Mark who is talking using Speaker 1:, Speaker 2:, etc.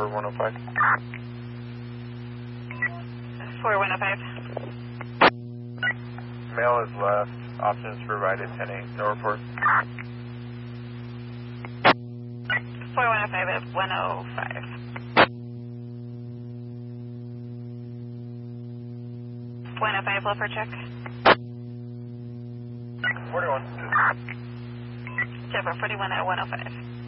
Speaker 1: 4105.
Speaker 2: 4105.
Speaker 1: Mail is left. Options provided 10-8. No report.
Speaker 2: 4105 at 105. 105, low for check.
Speaker 1: 41.
Speaker 2: Check for 41 at 105.